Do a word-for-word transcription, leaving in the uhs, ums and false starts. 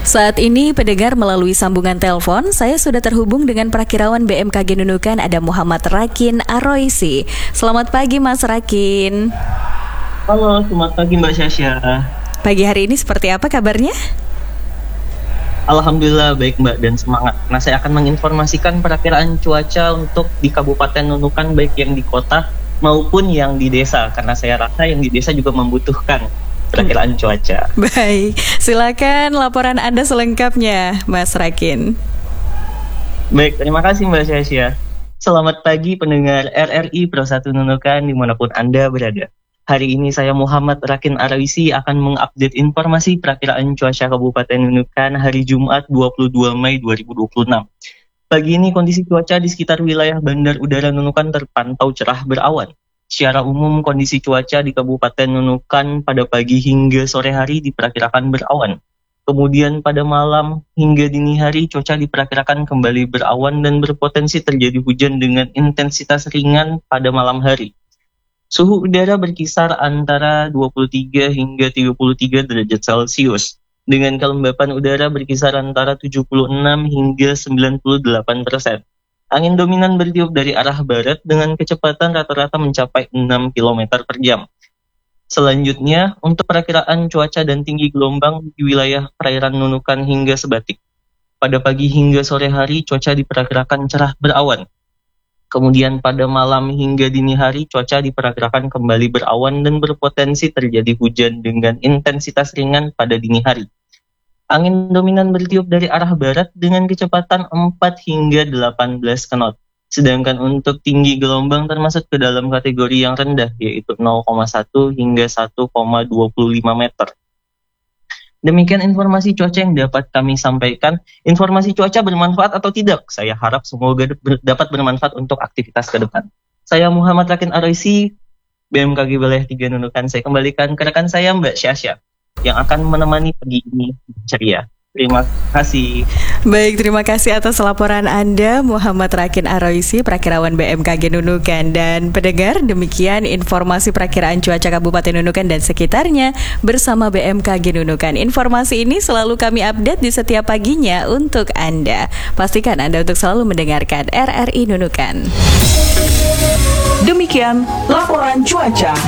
Saat ini pendengar melalui sambungan telepon, saya sudah terhubung dengan Prakirawan B M K G Nunukan ada Muhammad Rakin Aroisi. Selamat pagi Mas Rakin. Halo, selamat pagi Mbak Syasya. Pagi hari ini seperti apa kabarnya? Alhamdulillah baik Mbak dan semangat. Nah, saya akan menginformasikan perakiraan cuaca untuk di Kabupaten Nunukan baik yang di kota maupun yang di desa, karena saya rasa yang di desa juga membutuhkan perakiraan cuaca. Baik, silakan laporan Anda selengkapnya, Mas Rakin. Baik, terima kasih Mbak Syasya. Selamat pagi pendengar R R I Pro satu Nunukan dimanapun Anda berada. Hari ini saya Muhammad Rakin Aroisi akan mengupdate informasi perakiraan cuaca Kabupaten Nunukan hari Jumat dua puluh dua Mei dua ribu dua puluh enam. Pagi ini kondisi cuaca di sekitar wilayah Bandar Udara Nunukan terpantau cerah berawan. Secara umum kondisi cuaca di Kabupaten Nunukan pada pagi hingga sore hari diperkirakan berawan. Kemudian pada malam hingga dini hari cuaca diperkirakan kembali berawan dan berpotensi terjadi hujan dengan intensitas ringan pada malam hari. Suhu udara berkisar antara dua puluh tiga hingga tiga puluh tiga derajat Celcius. Dengan kelembapan udara berkisar antara tujuh puluh enam hingga sembilan puluh delapan persen. Angin dominan bertiup dari arah barat dengan kecepatan rata-rata mencapai enam kilometer per jam. Selanjutnya, untuk perakiraan cuaca dan tinggi gelombang di wilayah perairan Nunukan hingga Sebatik. Pada pagi hingga sore hari, cuaca diperkirakan cerah berawan. Kemudian pada malam hingga dini hari, cuaca diperkirakan kembali berawan dan berpotensi terjadi hujan dengan intensitas ringan pada dini hari. Angin dominan bertiup dari arah barat dengan kecepatan empat hingga delapan belas knot. Sedangkan untuk tinggi gelombang termasuk ke dalam kategori yang rendah, yaitu nol koma satu hingga satu koma dua lima meter. Demikian informasi cuaca yang dapat kami sampaikan. Informasi cuaca bermanfaat atau tidak? Saya harap semoga ber- dapat bermanfaat untuk aktivitas ke depan. Saya Muhammad Rakin Aroisi, B M K G Wilayah tiga Nunukan. Saya kembalikan ke rekan saya Mbak Syasya yang akan menemani pagi ini ceria. Terima kasih. Baik, terima kasih atas laporan Anda Muhammad Rakin Aroisi, Prakirawan B M K G Nunukan. Dan pendengar, demikian informasi perakiraan cuaca Kabupaten Nunukan dan sekitarnya bersama B M K G Nunukan. Informasi ini selalu kami update di setiap paginya untuk Anda. Pastikan Anda untuk selalu mendengarkan R R I Nunukan. Demikian laporan cuaca